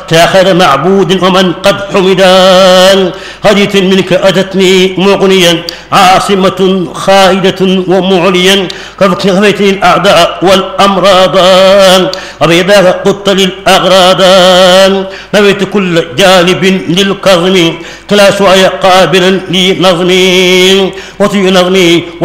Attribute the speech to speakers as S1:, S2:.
S1: يا خير معبود ومن قد حمدان. هدية منك أتتني مغنيا عاصمة خالدة ومعليا كفيتني الأعداء والأمراض وبيداك قدت للأغراض نبيت كل جانب للكظم كلا شوية قابلا لنظمي وطي نظمي